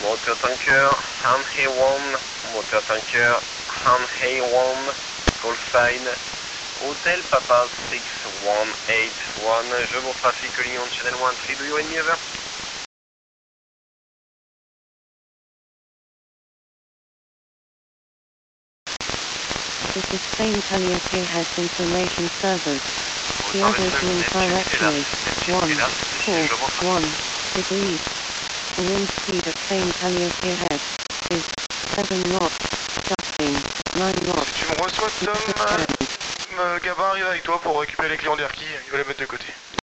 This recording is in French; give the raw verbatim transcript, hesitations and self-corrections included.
Moteur tanker, Han Heywan, moteur tanker, Han Heywan, call sign, Hotel Papa six one eight one, je vous trafic Lyon Channel one three, do you read me over? This is Spain Calliope has information servers. The other wind directory, one four one degrees. The wind speed at Spain Calliope head is seven knots, gusting nine knots. Tu me reçois Tom, euh, Gabin arrive avec toi pour récupérer les clients d'Erki, il va les mettre de côté.